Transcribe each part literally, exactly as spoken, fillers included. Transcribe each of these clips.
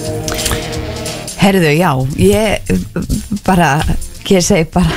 Herðu, já, ég bara, ég segi bara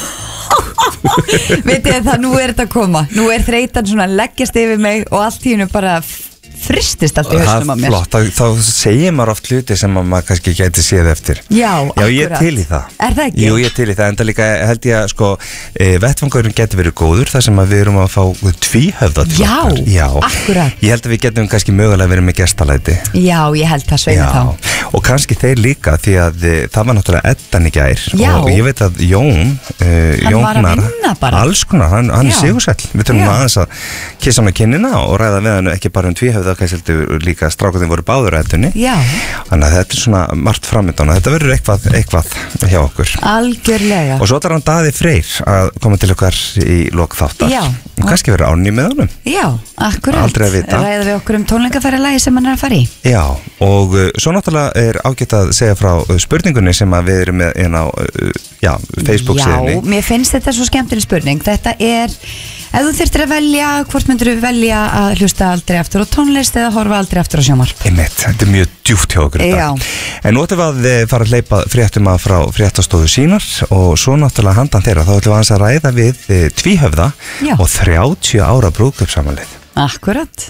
veit ég það, nú er þetta að koma, nú er þreytan svona leggjast yfir mig og allt í hennu bara fristist allt í hausnum á mér. Flott, þá, þá segir maður oft hluti sem maður kannski gæti séð eftir. Já, Já, ég er til í það. Er það ekki? Jú, ég er til í það, en það líka held ég að sko, e, vettvangurinn getur verið góður þar sem að við erum að fá tvíhöfða til Já, okkar. Já, akkurat. Ég held að við getum kannski mögulega verið með gestalæti. Já, ég held það sveina þá. Og kannski þeir líka því að e, það var náttúrulega Eddan í gær. Já. Og ég veit að Jón, e, hann Jón var að vinna bara. Alls konar, hann, hann er sigursæll. Við þurfum aðeins að kissa hann á kinnina og ræða við hann ekki bara um tvíhöfða, kannski líka strákuðin voru báður Eddunni. Já. Þannig að þetta er svona margt framöndan og þetta verður eitthvað, eitthvað hjá okkur. Algjörlega. Og svo þarf hann Daði Freyr að koma til okkar í lok þáttar. Já. Og kannski verður Árný með honum. Já, akkurat. Aldrei að vita. Ræða við okkur um tónleikaferðalagi sem hann er að fara í. Já, og uh, svo náttúrulega er ágætt að segja frá uh, spurningunni sem að við erum með inn á uh, já, Facebook síðunni. Já, mér finnst þetta svo skemmtileg spurning. Þetta er, ef þú þyrftir að velja, hvort myndir þú velja að hlusta aldrei aftur á tónlist eða horfa aldrei aftur á sjónvarp? Einmitt, þetta er mjög djúpt hjá okkur þetta. Já. En nú ætlum við að fara að hleypa fréttum að frá fréttastofu sínar og svo náttúrulega handan þeirra, þá ætlum við að ræða við e, tvíhöfða Já. og þrjátíu ára brúðkaupsafmælið. Akkurat.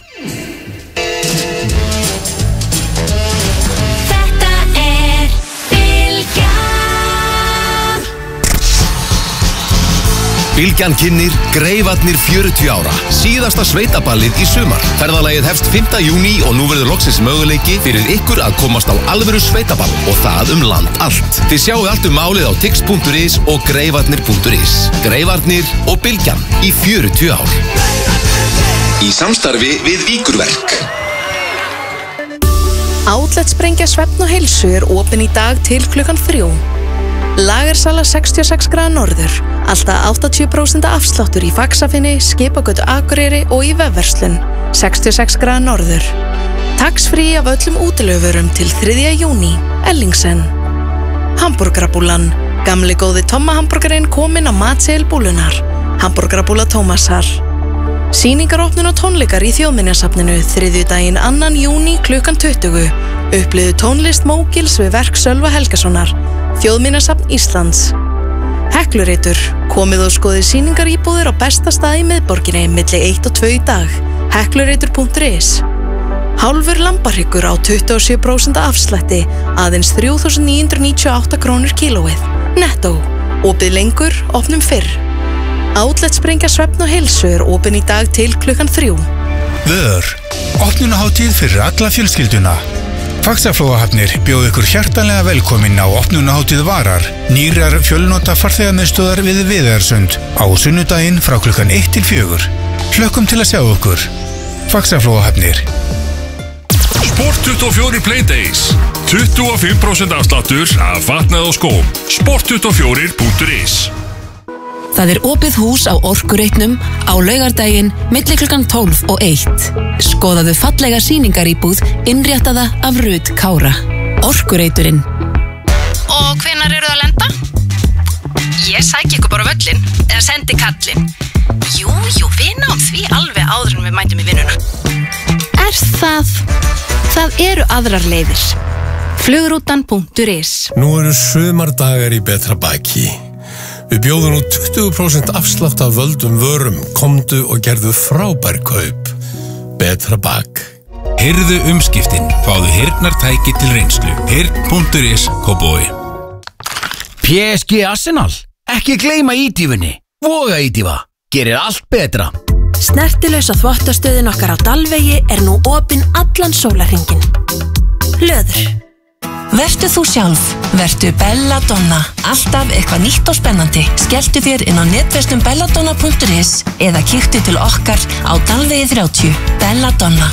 Bylgjan kynnir Greifarnir fjörutíu ára, síðasta sveitaballið í sumar. Ferðalagið hefst fimmta júní og nú verður loksins möguleiki fyrir ykkur að komast á alvöru sveitaball og það um land allt. Þið sjáu allt um málið á tix punktur is og greifarnir punktur is. Greifarnir og Bylgjan í fjörutíu ár. Í samstarfi við Víkurverk. Outlet-sprengja Svefn og heilsu er opin í dag til klukkan þrjú. Lagersala sextíu og sex gráða norður. Alltaf áttatíu prósent afsláttur í Faxafinni, Skipagötu Akureyri og í vefverslun. sextíu og sex gráða norður. Tax-free af öllum útilöfurum til þriðja júní. Ellingsen. Hamborgarabúlan. Gamli góði Tomma-hamborgarinn kominn á matseðil búlunar. Hamborgarabúla Tómasar. Sýningaropnun og tónleikar í Þjóðminjasafninu þriðjudaginn annan júní klukkan tuttugu. Upplifðu tónlist Mógils við verk Sölva Helgasonar. Þjóðminjasafn Íslands. Heklureitur. Komið og skoðið sýningar íbúðir á besta stað í miðborginni milli eitt og tvö í dag. heklureitur punktur is. Hálfur lambahryggur á tuttugu og sjö prósent afslætti, aðeins þrjú þúsund níu hundruð níutíu og átta krónur kílóið. Netto. Opið lengur, opnum fyrr. Outlet-sprengja Svefn og heilsu er opin í dag til klukkan þrjú. Vör. Opnunarhátíð fyrir alla fjölskylduna. Faxaflóahafnir bjóð ykkur hjartanlega velkomin á opnunarhátíð Varar, nýrar fjölnota farþegamiðstöðar við Viðarsund á sunnudaginn frá klukkan eitt til fjögur. Hlökkum til að sjá okkur. Faxaflóahafnir. Sport tuttugu og fjórir Playdays. tuttugu og fimm prósent afsláttur af fatnaði og skóm. Sport tuttugu og fjórir punktur is. Það er opið hús á Orkureitnum á laugardaginn milli klukkan tólf og eitt. Skoðaðu fallega sýningaríbúð innréttaða af Rut Kára. Orkureiturinn. Og hvenær eru það að lenda? Ég sæki ykkur bara völlin eða sendi kallin. Jú, jú, við náum því alveg áður en við mætum í vinnuna. Er það? Það eru aðrar leiðir. Flugrútan punktur is. Nú eru sumardagar í betra baki. Við bjóðum nú tuttugu prósent afslátt af völdum vörum, komdu og gerðu frábær kaup. Betra bak. Heyrðu umskiptin, fáðu heyrnartæki til reynslu. heyrn punktur is Kópavogi. P S G Arsenal. Ekki gleyma ídýfunni. Voga ídýfa. Gerir allt betra. Snertilausa þvottastöðin okkar á Dalvegi er nú opin allan sólarhringinn. Löður. Vertu þú sjálf, vertu Belladonna. Alltaf eitthvað nýtt og spennandi. Skelltu þér inn á netverslun belladonna punktur is eða kíktu til okkar á Dalvegi þrjátíu. Belladonna.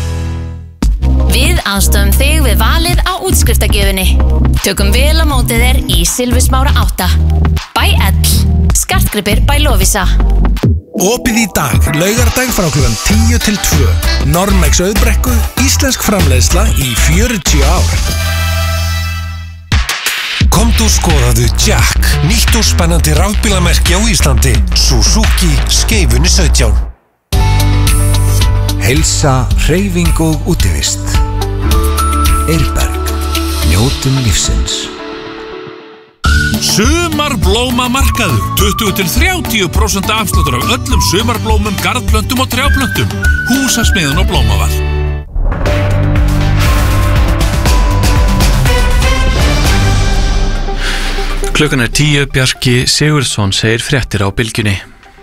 Við aðstöðum þig við valið á útskriftargjöfinni. Tökum vel á mótið þér í Silfusmára átta. Bæ Ell. Skartgripir bæ Lovisa. Opið í dag, laugardag frá klukkan tíu til tvö. Normex Auðbrekku, íslensk framleiðsla í fjörutíu ár. Komdu og skoðaðu Jack, nýtt og spennandi rafbílamerki á Íslandi. Suzuki Skeifunni sautján. Heilsa, hreyfing og útivist. Eirberg. Njótum lífsins. Sumarblómamarkaður, tuttugu til þrjátíu prósent afsláttur af öllum sumarblómum, garðplöntum og trjáplöntum. Húsasmiðjan og Blómaval. Klukkan er tíu, Bjarki Sigurðsson segir fréttir á Bylgjunni.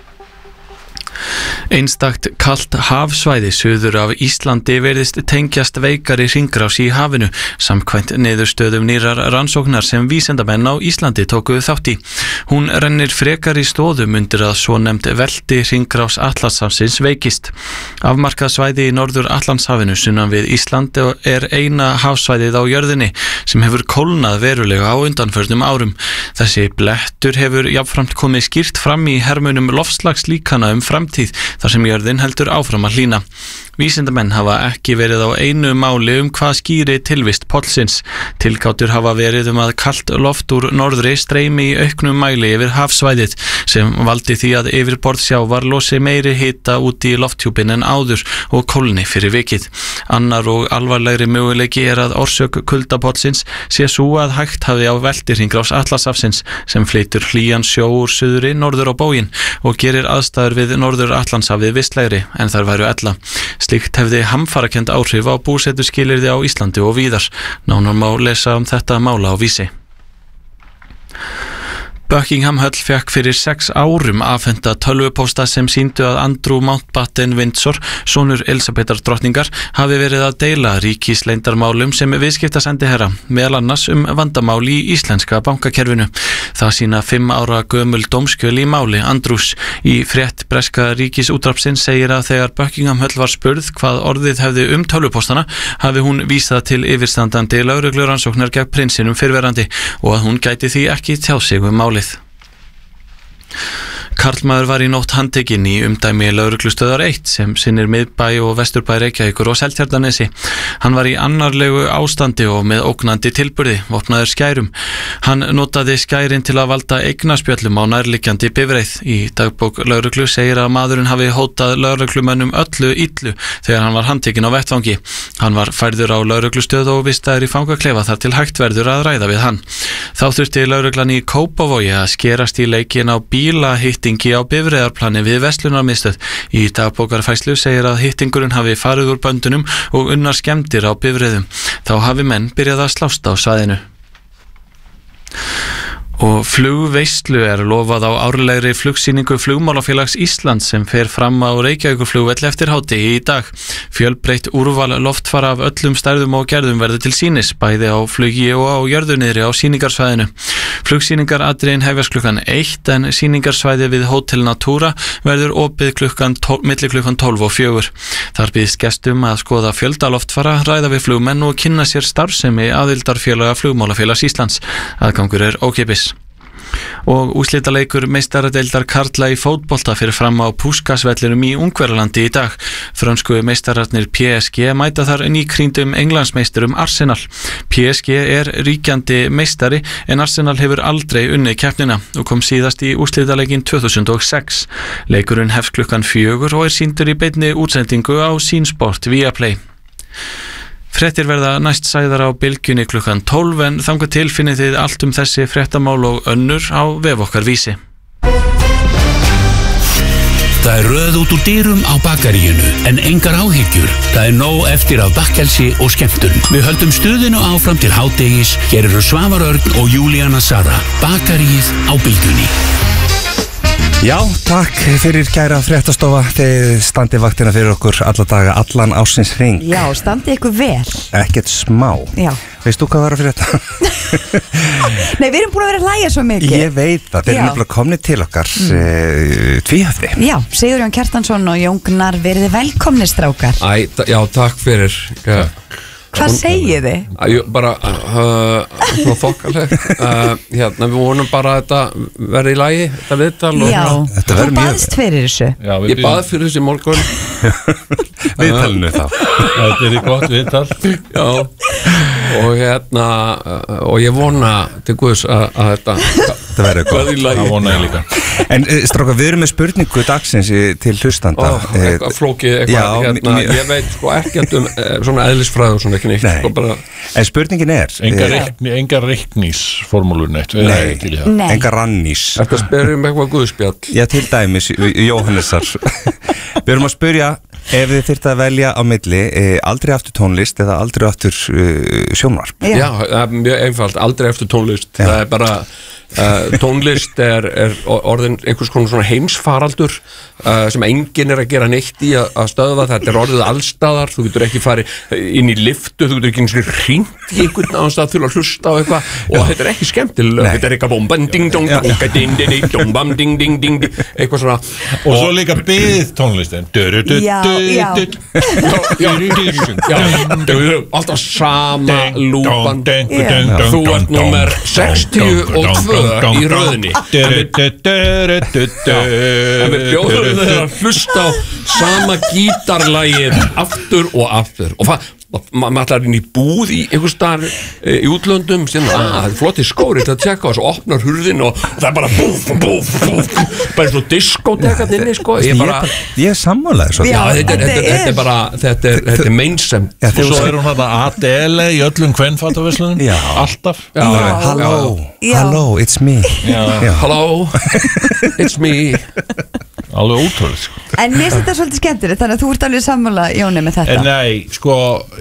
Einstakt kalt hafsvæði suður af Íslandi verðist tengjast veikari hringrás í hafinu samkvæmt niðurstöðum nýrrar rannsóknar sem vísindamenn á Íslandi tókuðu þátt í. Hún rennir frekar í stóðum undir að svonefnd velti hringrás Atlantshafsins veikist. Afmarkað svæði í norður Atlantshafinu sunnan við Ísland er eina hafsvæðið á jörðinni sem hefur kólnað verulega á undanförnum árum. Þessi blettur hefur jafnframt komið skýrt fram í hermunum loftslagslíkana um framtíð þar sem jörðin heldur áfram að hlýna. Vísindamenn hafa ekki verið á einu máli um hvað skýri tilvist pollsins. Tilgátur hafa verið um að kalt loft úr norðri streymi í auknum mæli yfir hafsvæðið sem valdi því að yfirborð sjávar losi meiri hita út í lofthjúpin en áður og kólni fyrir vikið. Annar og alvarlegri möguleiki er að orsök kuldapollsins sé sú að hægt hafi á veltirhringrás Atlantshafsins sem flytur hlýjan sjó úr suðri norður á bóginn og gerir aðstæður við norður Atlantshafið vistlegri en þær væru ella. Slíkt hefði hamfarakennd áhrif á búsetuskilyrði á Íslandi og víðar. Nánar má lesa um þetta mála á Vísi. Buckingham Höll fekk fyrir sex árum afhenta tölvupósta sem sýndu að Andrew Mountbatten Windsor, sonur Elsabetar drottningar, hafi verið að deila ríkisleindarmálum sem viðskiptasendiherra, meðal annars um vandamál í íslenska bankakerfinu. Það sína fimm ára gömul dómskjöl í máli Andrews. Í frétt breska ríkisútvarpsins segir að þegar Buckingham Höll var spurð hvað orðið hefði um tölvupóstana, hafi hún vísað til yfirstandandi lögreglurannsóknar gegn prinsinum fyrrverandi og að hún gæti því ekki tjáð sig um málið. Karlmaður var í nótt handtekinn í umdæmi lögreglustöðvar eitt sem sinnir miðbæ og vesturbæ Reykjavíkur og Seltjarnarnesi. Hann var í annarlegu ástandi og með ógnandi tilburði, vopnaður skærum. Hann notaði skærin til að valda eignaspjöllum á nærliggjandi bifreið. Í dagbók lögreglu segir að maðurinn hafi hótað lögreglumönnum öllu illu þegar hann var handtekinn á vettvangi. Hann var færður á lögreglustöð og vistaður í fangaklefa þar til hægt verður að ræða við hann. Þá þurfti lögreglan í Kópavogi að skerast í leikinn á bílahittingi á bifreiðarplani við verslunarmiðstöð. Í dagbókarfærslu segir að hittingurinn hafi farið úr böndunum og unnar skemmdir á bifreiðum. Þá hafi menn byrjað að slást á svæðinu. Og flugveislu er lofað á árlegri flugsýningu Flugmálafélags Íslands sem fer fram á Reykjavíkurflugvelli eftir hádegi í dag. Fjölbreytt úrval loftfara af öllum stærðum og gerðum verður til sýnis, bæði á flugi og á jörðuniðri á sýningarsvæðinu. Flugsýningar atriðin hefjast klukkan eitt en sýningarsvæði við Hótel Natura verður opið klukkan milli klukkan tólf og fjögur. Þar býðst gestum að skoða fjölda loftfara, ræða við flugmenn og kynna sér starfsemi aðildarfélaga Flugmálafélags Íslands. Aðgangur er ókeypis. Og úrslitaleikur meistaradeildar karla í fótbolta fyrir fram á Puskas-vellinum í Ungverjalandi í dag. Frönsku meistararnir P S G mæta þar nýkrýndum Englandsmeisturum Arsenal. P S G er ríkjandi meistari en Arsenal hefur aldrei unnið keppnina og kom síðast í úrslitaleikin tvö þúsund og sex. Leikurinn hefst klukkan fjögur og er sýndur í beinni útsendingu á Sýnsport Viaplay. Fréttir verða næst sagðar á Bylgjunni klukkan tólf en þangað til finnið þið allt um þessi fréttamál og önnur á vef okkar Vísi. Það er röð út úr dyrum á bakaríinu en engar áhyggjur. Það er nóg eftir af bakkelsi og skemmtun. Við höldum stuðinu áfram til hádegis. Hér eru Svavar Örn og Júlíana Sara. Bakaríið á Bylgjunni. Já, takk fyrir kæra fréttastofa. Þið standið vaktina fyrir okkur alla daga, allan ársins hring. Já, standið ykkur vel. Ekkert smá. Já. Veist þú hvað var að frétta? Nei, við erum búin að vera að hlæja svo mikið. Ég veit það, þeir eru nefnilega komnið til okkar mm. uh, tvíhöfði. Já, Sigurjón Kjartansson og Jón Gunnar, verið velkomnir strákar. Æ, já, takk fyrir. Ja. Hvað segið þið? Jú, bara uh, svona þokkaleg uh, hérna, við vonum bara að þetta verði í lagi, þetta viðtal og já, þú baðst fyrir þessu já, ég bað fyrir þessu í morgun viðtalinu þá þetta er í gott viðtal já og hérna og ég vona til Guðs að, að þetta þetta verður gott, það vona ég líka. En strákar, við erum með spurningu dagsins til hlustanda. Ó, eitthvað flókið, eitthvað, hérna, ég veit sko ekkert um svona eðlisfræði og svona ekki neitt. Nei, sko bara, en spurningin er enga, reikni, enga reiknísformúlur neitt. Nei, nei. Enga rannís. Þetta spyrjum eitthvað Guðspjall. Já, til dæmis, Jóhannesar. Við erum að spyrja ef þið þyrftu að velja á milli eh, aldrei aftur tónlist eða aldrei aftur uh, sjónvarp. Já, Já það er mjög einfalt, aldrei eftir tónlist. Já. Það er bara uh, tónlist er, er orðin einhvers konar svona heimsfaraldur uh, sem enginn er að gera neitt í að, að stöðva. Þetta er orðið allstaðar, þú getur ekki farið inn í liftu, þú getur ekki eins og hringt í einhvern annars að þurfa að hlusta á eitthvað og þetta er ekki skemmtilega. Þetta er eitthvað bom bam ding dong dong ding ding dong bam ding ding ding eitthvað svona. Og svo líka byggð tónlistin. Já, já. Alltaf sama lúpan. Þú ert númer sextíu og tvö í röðinni. En við bjóðum þeir að hlusta á sama gítarlagið aftur og aftur og það maður ætlar inn í búð í einhvers staðar e, í útlöndum síðan, að það er flotti skóri til að tjekka og svo opnar hurðin og það er bara búf, búf, búf bara eins og diskotekat inni sko ég, bara, ég er sammálaður svo já, þetta, þetta, þetta, þetta er bara þetta er, þetta er meinsemt og svo er hún þetta Adele í öllum kvenfataverslunum alltaf já, já, hello, já. hello, it's me já. Já. Hello, it's me alveg ótrúlega sko. En mér finnst þetta svolítið skemmtilegt þannig að þú ert alveg sammála Jóni með þetta. Nei, sko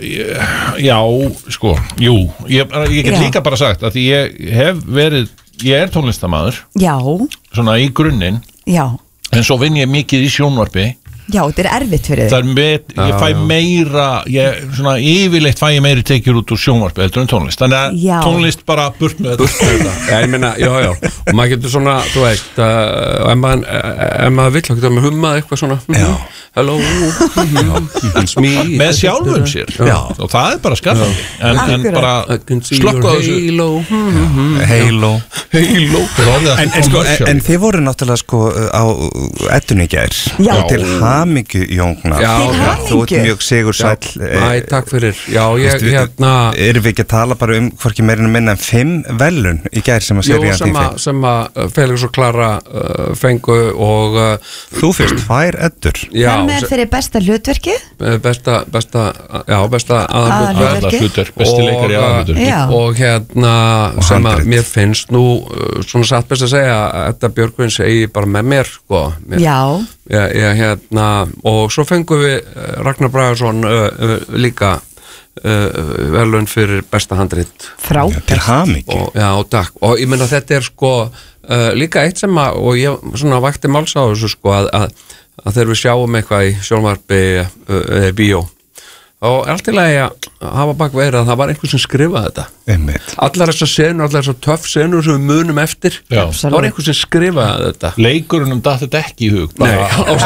já, sko, jú ég, ég get já. líka bara sagt að því ég hef verið, ég er tónlistarmaður já. Svona í grunninn já. En svo vinn ég mikið í sjónvarpi. Já, þetta er erfitt fyrir þig. Það er með, ég fæ meira ég, svona yfirleitt fæ ég meiri tekjur út úr sjónvarpi heldur en tónlist, þannig að já. Tónlist bara burt með þetta. Já, ég meina, já, já og maður getur svona, þú veist uh, ef maður, ef maður vill, þá getur maður hummað eitthvað svona, já. Hello it's me með sjálfum sér, já. Og það er bara skapandi en, en bara slokka á þessu Halo Halo en, en, sko, en, en þið voru náttúrulega sko á eddunni í gær til hamingju Jóngna þú ert mjög sigur sæll Æ, takk fyrir já, ég, Vistu, hérna erum við ekki að tala bara um hvorki meira en minna en fimm velun í gær sem að sér sem að Felix og Klara uh, fengu og uh, þú fyrst tvær eddur já með fyrir besta hlutverki besta, besta, já, besta aðalhlutverk besti leikari aðalhlutverk og hérna og sem að mér finnst nú svona satt best að segja að þetta Björgvin segi bara með mér sko mér, já ég, ég, hérna, og svo fengum við Ragnar Bragason uh, uh, líka uh, velun fyrir besta handrit frábært til hamingju og, já, og takk og ég menna þetta er sko uh, líka eitt sem að og ég svona vakti máls á þessu sko að, að að þegar við sjáum eitthvað í sjónvarpi eða uh, bíó og er allt í lagi að hafa bak verið að það var einhver sem skrifaði þetta Einmitt. Allar þessar senur, allar þessar töff senur sem við munum eftir já. Það var einhver sem skrifaði þetta leikurunum datt þetta ekki í hug Nei,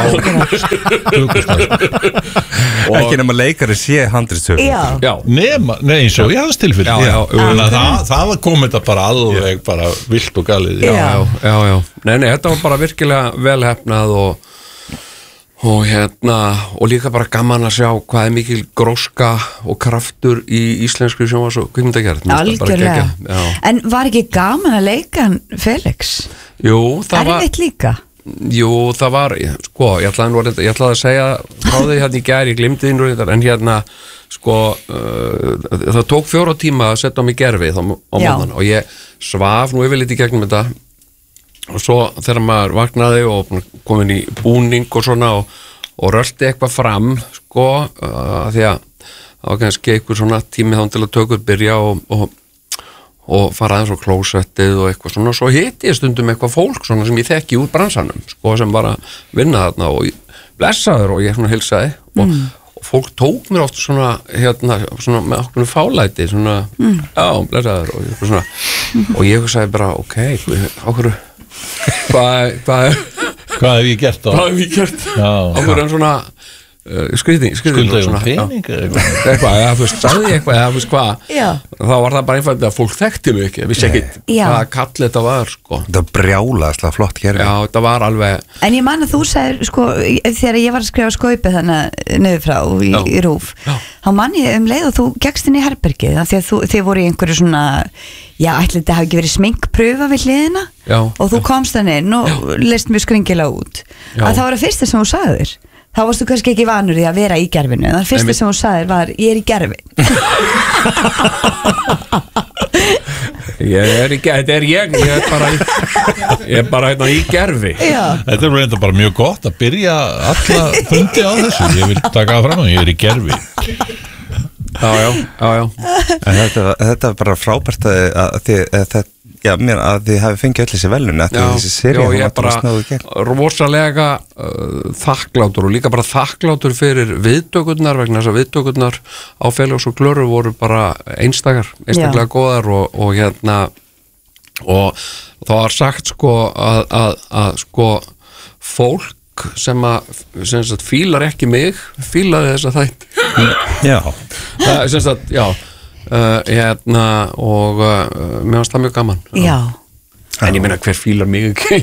ekki nema leikari sé handritshöfund já. Nema, nei, svo í hans tilfelli það, það kom þetta bara alveg bara vilt og galið já, já, já, já. Nei, nei, þetta var bara virkilega velhefnað og og hérna, og líka bara gaman að sjá hvað er mikil gróska og kraftur í íslensku sjónvarps- og kvikmyndagerð. Algjörlega. En var ekki gaman að leika hann Felix? Jú, það var erfitt líka? Jú, það var, sko, ég ætlaði, nú, ég ætlaði að segja frá því hérna í gær, ég glimti þín rúið en hérna, sko uh, það tók fjóra tíma að setja á mig gerfið á, á móðan og ég svaf nú yfirleitt í gegnum þetta og svo þegar maður vaknaði og komin í búning og svona og, og rölti eitthvað fram sko uh, því að það var kannski eitthvað svona tími þá til að tökur byrja og, og, og fara aðeins á klósettið og eitthvað svona og svo hitti ég stundum eitthvað fólk svona sem ég þekki úr bransanum sko sem var að vinna þarna og blessaður og ég svona hilsaði og, mm. og fólk tók mér oft svona hérna svona með okkur fálæti svona mm. já blessaður og eitthvað svona mm. og ég sagði bara ok, okkur hvað hva, hvað hef ég gert á? Hvað hef ég gert? Áður en svona uh, skriðing Skuldaði hún pening eða eitthvað? Eitthvað, eða þú veist, sagði ég eitthvað eða þú veist hvað, Já. þá var það bara einfaldið að fólk þekkti mig ekki, ég vissi ekki Já. hvaða kall þetta var, sko. Það var brjálaðslega flott gerði. Já, þetta var alveg. En ég man að þú sagðir, sko, þegar ég var að skrifa skaupið þannig niður frá í, í rúf, þá man ég um leið og þú gekkst inn í herbergið, af því að þú, þið voru í einhverju svona, já, ætli þetta hafi ekki verið sminkpröfa við hliðina Já. og þú komst þannig inn og leist mjög skringilega út. Já. Að það var að fyrsta sem þú sagðir. Þá varstu kannski ekki vanur því að vera í gerfinu, en það fyrsta Nei, sem þú sagðir var, ég er í gerfi. Ég er ekki, þetta er ég, ég er bara, ég er bara hérna í gerfi. Já. Þetta er reynda bara mjög gott að byrja alla fundi á þessu. Ég vil taka það fram og ég er í gerfi. Já, já, já, já. En þetta, þetta er bara frábært að, að, þið, að, það, já, mér, að þið hafi fengið öll þessi velun að þessi seríu já, ég er bara rosalega uh, þakklátur og líka bara þakklátur fyrir viðtökurnar vegna þess að viðtökurnar á Félags og Klöru voru bara einstakar, einstaklega já. góðar og, og hérna og það var sagt sko að, að, að sko fólk sem að sem sagt, fílar ekki mig fílaði þess að þætt já það, sem sagt, já uh, hérna og uh, mér fannst það mjög gaman já. En ég meina hver fílar mig ekki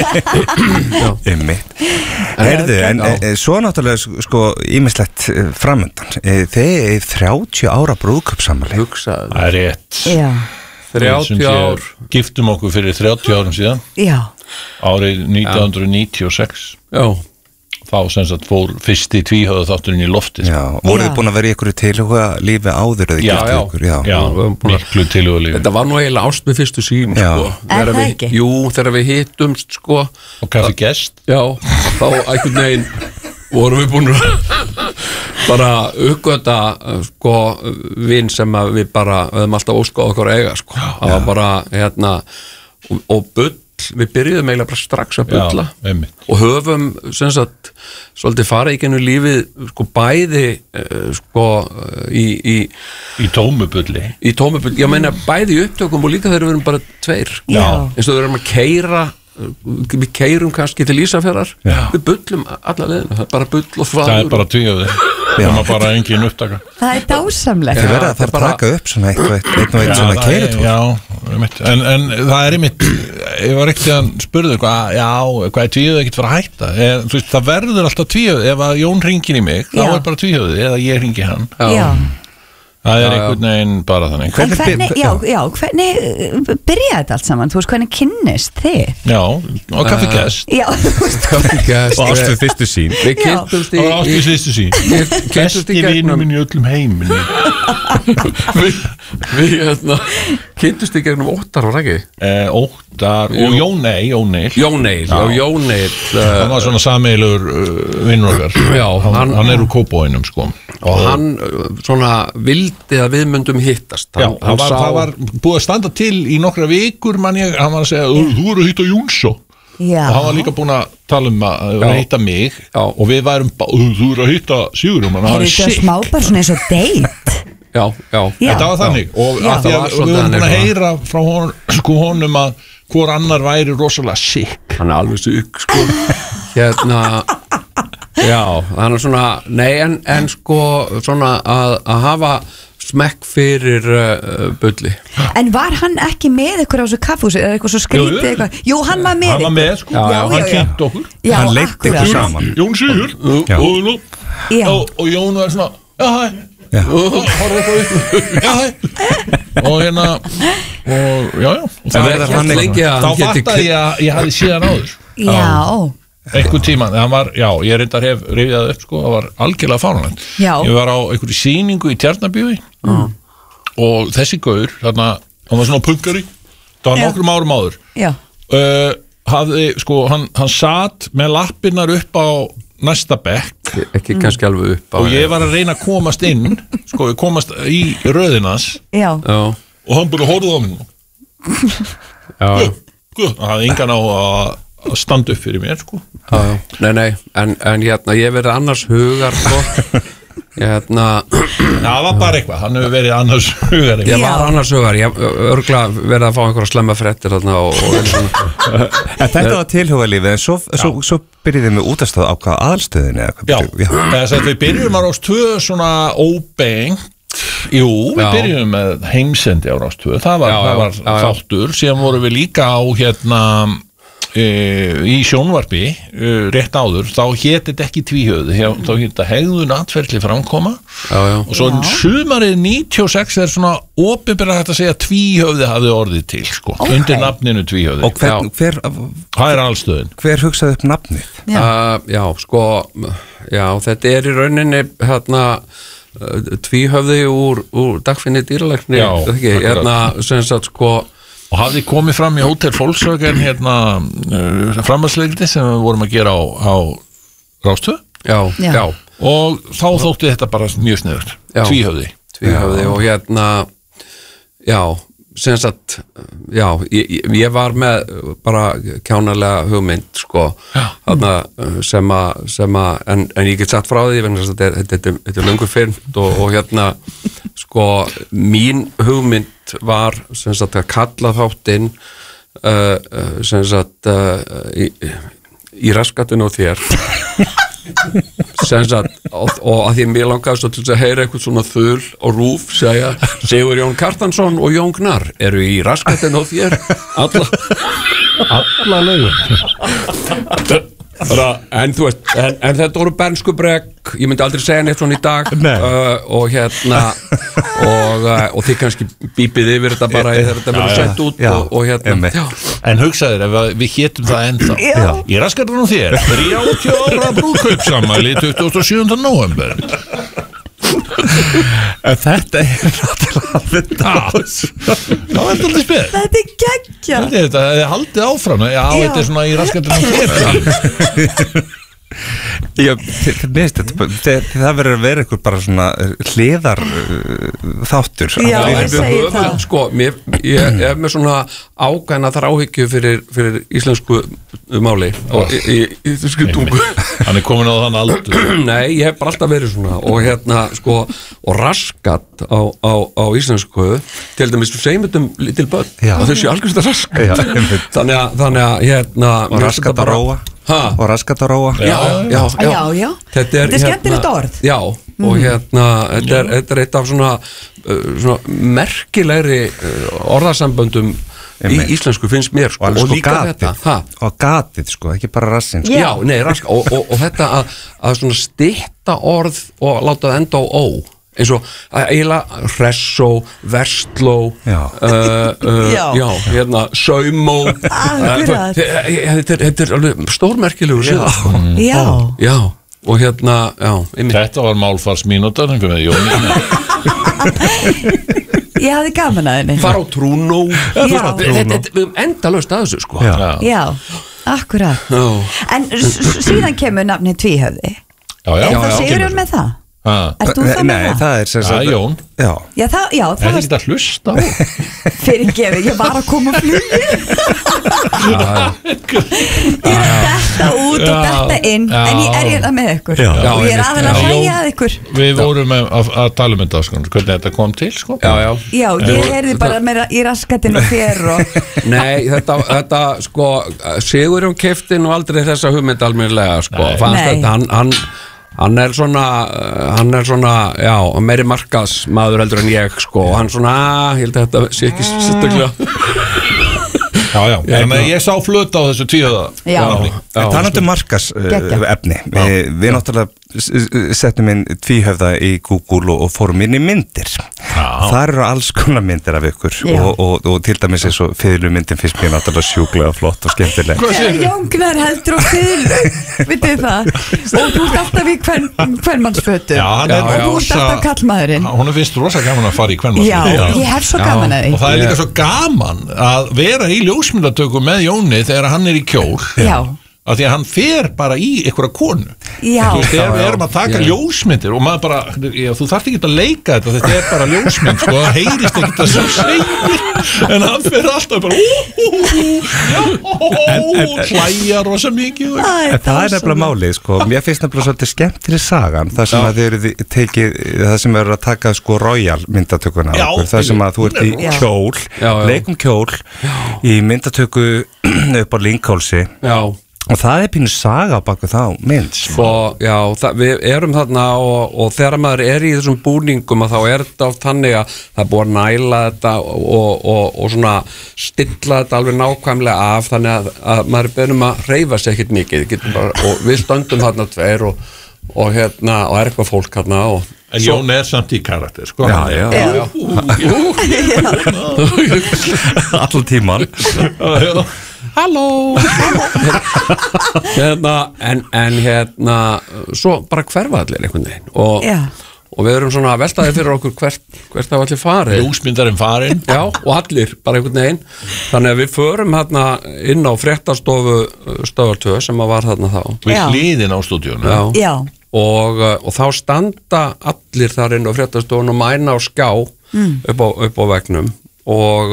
Einmitt Heyrðu, en e, svo náttúrulega sko ímislegt framöndan e, þeir þrjátíu ára brúðkaupsafmæli Hugsaðu Það er rétt Já þrjátíu ár Giftum okkur fyrir þrjátíu árum síðan Já Árið nítján hundruð níutíu og sex Já Þá sem sagt fór fyrsti tvíhöfða þátturinn í lofti Já, voruð þið búin að vera í ykkur tilhuga lífi áður eða Já, já, ykkur, já. já miklu tilhuga lífi Þetta var nú eiginlega ást með fyrstu sín sko. Er það við, ekki? Jú, þegar við hittumst sko Og kaffi gest Já, þá einhvern veginn vorum við búin að bara uppgöta sko vin sem að við bara við höfum alltaf óskað okkur að eiga sko það var bara hérna og, og bull við byrjuðum eiginlega bara strax að bulla Já, og höfum sem sagt svolítið fara í gennu lífið sko bæði uh, sko í í, í tómubulli í tómubulli, ég meina bæði í upptökum og líka þegar við erum bara tveir Já. eins og við erum að keyra við keyrum kannski til Ísafjarðar við bullum alla leiðina, það er bara bull og þvaður Það er bara tvíhöfði það var bara engin upptaka Það er dásamlegt Þið verða að það bara taka upp svona eitt og eitt, eitt, og eitt svona keyritúr Já, en, en það er einmitt ég var ekkert að spurðu hvað já, hvað er tvíhöfði ekkert fara að hætta e, veist, það verður alltaf tvíhöfði ef að Jón ringir í mig, þá Já. er bara tvíhöfði eða ég ringi hann Já. Það er einhvern veginn bara þannig En hvernig, já, já, hvernig uh, byrjaði þetta allt saman? Þú veist, hvernig kynnist þið? Já, og kaffi gest Já, þú veist Kaffi gest og ást við fyrstu sín Við kynntumst í og ást við fyrstu sín Besti vinur minn í öllum heiminu Við, við hérna kynntumst í gegnum Óttar var ekki? eh, Óttar og Jónei Jónei Jónei, já, Jónei Hann var svona sameiginlegur uh, vinnur okkar Já, hann, hann- hann er úr Kópavóginum sko og hann uh, svona vildi að við myndum hittast Já, hann, það hann var, sá það var búið að standa til í nokkra vikur mann ég, hann var að segja, "Þú- þú eru að hitta Jónsó Já. og hann var líka búin að tala um að, að Já. hitta mig Já. og við værum, bá- "Þú þú eru að hitta Sigurum hann Er var þetta sick smá bara svona eins og date? já, já, Já. Þetta var þannig og Já. að því Það að var við svolítið vorum búin að þannig, heyra frá hon, sko honum að hvor annar væri rosalega sick hann er alveg sug sko hérna já, hann er svona nei en, en sko svona að, að hafa smekk fyrir uh, bulli En var hann ekki með ykkur á þessu kaffhúsi eða eitthvað svo skrítið Jú, jú. eitthvað? Jú, hann var með hann var ykkur. með sko, Já, já, hann já. kynnt okkur Já, Hann leiddi ykkur akkurat. saman. Jón Sigur Já. og, Já. og, og Jón var svona já hæ Já. og horfði eitthvað upp já hæ og hérna og já já og En er það hélt þannig- lengi að þá hann geti fattaði ég að ég hafði síðan áður Já, einhvern tíman, það var, já, ég reyndar hef rifjað upp sko, það var algjörlega fáránlegt Já. ég var á einhverju sýningu í Tjarnabíói mm. og þessi gaur þarna, hann var svona punkari það var Já. nokkrum árum áður já, uh, hafði, sko, hann, hann satt með lappirnar upp á næsta bekk ekki kannski alveg upp á og ég var að reyna að komast inn sko, ég komast í röðinas já, já, og hann bara horfði á mig já, Guð, hann hafði engan á að að standa upp fyrir mér sko já, já. nei, nei, en, en hérna ég verið annars hugar sko Hérna Það var bara eitthvað, hann hefur verið annars hugar Ég var annars hugar, ég örgla verið að fá einhverja slemma fréttir þarna og, og En þetta var tilhugalífið, en svo, svo, svo byrjuðum við útastöð á hvað aðalstöðinni Já, þess að við byrjum á Rás tvö svona óbengt Jú, við Já. byrjum með heimsendi á Rás tvö Það var, Já, það já, var já, já. þáttur, síðan vorum við líka á hérna Uh, í sjónvarpi uh, rétt áður, þá hétt þetta ekki tvíhöfði, þá hétt þetta hegðun atferðli framkoma já, já. og svo sumarið níutíu og sex er svona opinberað hægt að segja tvíhöfði hafði orðið til sko, Okay. undir nafninu tvíhöfði Og hver, hver, það er allstöðin hver hugsaði upp nafnið? Já. Uh, já, sko já, þetta er í rauninni hérna uh, tvíhöfði úr, úr dagfinni dýralækni Já, ekki, akkurat. hérna sem sagt sko og hafði komið fram í Hótel Volkswagen hérna uh, framhaldsleikti sem við vorum að gera á, á Rás tvö já, Já. já, og þá þótti þetta bara mjög sniður Já. tvíhöfði tvíhöfði og hérna já, sem sagt já, ég, ég- ég var með bara kjánalega hugmynd sko, þarna uh, sem að sem að, en, en ég get sagt frá því vegna þess að þetta er, þetta er, þetta er löngu fyrnt og, og hérna, sko mín hugmynd var sem sagt að kalla þáttinn uh, uh, sem sagt uh, í, í raskatun og þér sem sagt og, og að því mér langaði svo til þess að heyra eitthvað svona þul og rúf segja Sigur Jón Kartansson og Jón Gnarr eru í raskatun og þér alla alla lögum en þú veist, en, en þetta voru bernskubrek ég myndi aldrei segja neitt svona í dag uh, og hérna og, uh, og þið kannski bípið yfir þetta bara þegar þetta verður sett út já, og, og hérna já. En hugsaðir, ef að við hétum það ennþá Já. Ég raskar það nú þér þrjátíu ára brúðkaupsafmæli tuttugasta og sjöunda nóvember En þetta er náttúrulega þetta Það er alltaf spil Þetta er geggja Þetta er haldið áfram Já, þetta er svona í raskatinn þér Já, þið veist þetta þið- það verður að vera eitthvað bara svona uh, hliðar uh, þáttur Já, Af- ég segi Höfum, það. sko, mér, ég er með svona ágæna þráhyggju fyrir, fyrir íslensku máli og í, í, í íslensku tungu Hann er komin á þann aldur Nei, ég hef bara alltaf verið svona og hérna, sko, og raskat á, á, á íslensku til dæmis við segjum þetta um lítil börn Já. og þessi algjörst að raskat Já, einmitt. þannig að, þannig að, hérna og mér finnst raskat þetta að bara- róa Ha? og raskat að róa Já, já, já, Já, já. Þetta er, Þetta er skemmtilegt orð. Já, og hérna þetta er, þetta er eitt af svona, uh, svona merkilegri uh, orðasamböndum í Einmitt. íslensku finnst mér sko, og alveg og sko líka þetta gatið ha? og gatið sko, ekki bara rassin sko. Já, nei, rask, og, og, og þetta að, að svona stytta orð og láta það enda á ó eins og að eiginlega hressó, versló Já. uh, uh, Já. já, hérna saumó Akkurat. þetta er, þetta er alveg stórmerkilegu síðan Já. já, og hérna já, einmitt. Þetta var málfarsmínúta Þannig með Jóni Ég hafði gaman að henni fara á trúnó Já. þetta þetta- þetta- við höfum endalaust að þessu sko Já. Já, akkurat Já. En s- s- síðan kemur nafni tvíhöfði Já, já, Er já, það já, Sigurjón kemur með það? Ha. Ert þú það með Nei, það? það er sem Já, sagt Jón Já, Já, það, já, Er það það var ekki að hlusta á? fyrir gefið, ég var að koma að flugi Þetta út og Já. þetta inn Já. En ég er hérna með ykkur Já. Og ég er Já, aðeins að einmitt. hlæja að ykkur Við vorum að, að, að tala um þetta sko, Hvernig þetta kom til sko. já, já Já, ég heyrði bara meira í raskatinn og þér og Nei, þetta, þetta sko Sigurjón keypti nú aldrei þessa hugmynd almennilega sko, fannst Nei. þetta, hann, hann hann er svona uh, hann er svona, já, meiri markaðsmaður heldur en ég, sko, og hann svona að, ég held að þetta sé ekki sérstaklega Já, já, en ég sá flöta á þessu tvíhöða Já. En talandi um markas uh, Geggjað. efni við, við náttúrulega s- s- settum inn tvíhöfða í Google og, og fórum inn í myndir það eru alls konar myndir af ykkur Já. og, og, og til dæmis eins og fiðlumyndin finnst mér náttúrulega sjúklega flott og skemmtileg Jóngnar heldur og fyll Vittu það Og þú ert alltaf í hvern, hvernmannsfötu Já, hann er Og þú ert rosa- alltaf kallmaðurinn Hún finnst rosa gaman að fara í hvern Já, ég hef svo gaman að Og því það er líka svo gaman að vera í ljósmyndatöku með Jóni þegar hann er í kjól Já. af því að hann fer bara í einhverja konu. Já. Þú veist, þegar við Já, erum að taka já. ljósmyndir og maður bara, já, þú þarft ekki að leika þetta, þetta er bara ljósmynd, sko, það heyrist ekki það sem segir, en hann fer alltaf bara, hlæja rosa mikið. En það er nefnilega málið, sko, mér finnst nefnilega svolítið skemmtri sagan, það sem að þið eru tekið, það sem eru að taka, sko, royal myndatökuna á okkur, það sem að þú ert í kjól, leikum kjól, í myndatöku upp á Linkhólsi. Já. Og það er pínu saga baka þá mynd. Svo, já, það, við erum þarna og, og þegar maður er í þessum búningum að þá er þetta oft þannig að það er búið að næla þetta og, og, og svona stilla þetta alveg nákvæmlega af þannig að, að maður er beðnum að hreyfa sig ekkert mikið bara, og við stöndum þarna tveir og, og hérna og er eitthvað fólk hérna og En svo, Jón er samt í karakter, sko. Já, já. já, já. Allan tíman. Halló hérna, en, en hérna svo bara hverfa allir einhvern veginn og, og við erum svona að veltaði fyrir okkur hvert, hvert það allir farið ljósmyndarinn farin já, og allir bara einhvern veginn þannig að við förum hérna inn á fréttastofu stöðvar tvö sem að var þarna þá við hliðin á stúdíunum já. Já. Og, og þá standa allir þar inn á fréttastofun og mæna á skjá mm. upp, á, upp á vegnum og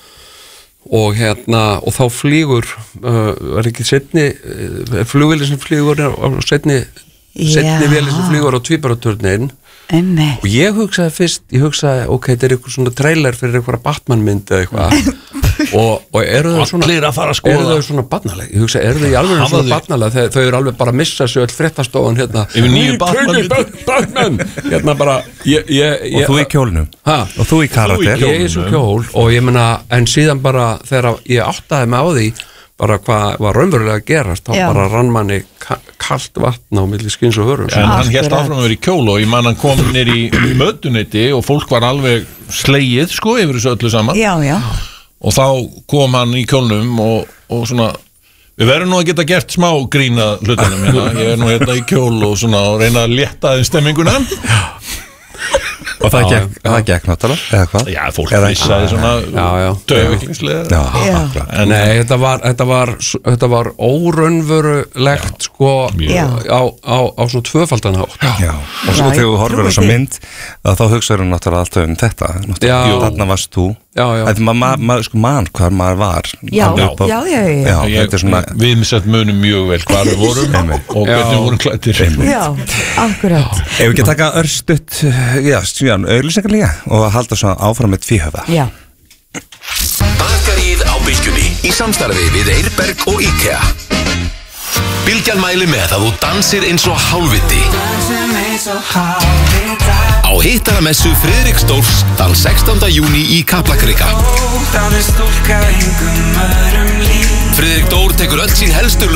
og hérna og þá flýgur uh, er ekki setni uh, flugvélin sem flýgur á setni setni vélin sem flýgur á tvíbaraturnin og ég hugsaði fyrst ég hugsaði ok, þetta er eitthvað svona trailer fyrir eitthvað Batman mynd eða eitthvað og, og eru þau svona allir að fara að skoða eru þau svona barnaleg ég hugsaði, eru þau í alveg svona barnaleg þau, þau eru alveg bara að missa sig öll fréttastofan hérna yfir nýju Batman Batman hérna bara ég, ég, ég, og þú í kjólnum ha? og þú í karakter ég er svo kjól og ég meina en síðan bara þegar ég áttaði mig á því bara hvað var raunverulega að gerast þá Já. bara rann manni kalt vatn á milli skins og hörum en hann hélt áfram að vera í kjól og ég man hann kom nýr í mötuneyti og fólk var alveg slegið sko yfir þessu öllu saman Já, já. og þá kom hann í kjólnum og, og svona við verðum nú að geta gert smá grína hlutunum hérna. Ég er nú hérna í kjól og svona og reyna að létta þeim stemminguna og það gekk, það gekk náttúrulega eða hvað? Já, fólk vissaði svona döfviklingslega Nei, þetta var þetta var, þetta var óraunverulegt sko á, á, á, á svona tvöfaldan hátt Já, og svo þegar þú horfir á þessa mynd þá hugsaður hún náttúrulega alltaf um þetta þarna varst þú Já, já. Að maður ma, ma, sko man hvað maður var Já, já, já, já, já. Ég, svona... Við missat munum mjög vel hvað við vorum og hvernig við vorum klættir Já, akkurat Ef við ekki taka örstutt já, stján, auðlýsingar líka og halda svo áfram með tvíhöfa Já Bakaríð á Bylgjunni í samstarfi við Eirberg og IKEA Bylgjan mæli með að þú dansir eins og hálfviti á hittaramessu Friðriks Dórs þann sextánda júní í Kaplakrika Friðrik Dór tekur öll sín helstu